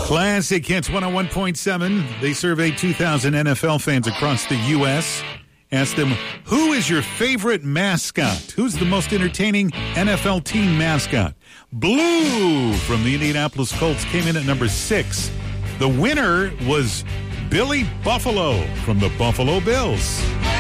Classic Hits 101.7. They surveyed 2,000 NFL fans across the U.S. Asked them, who is your favorite mascot? Who's the most entertaining NFL team mascot? Blue from the Indianapolis Colts came in at number 6. The winner was Billy Buffalo from the Buffalo Bills.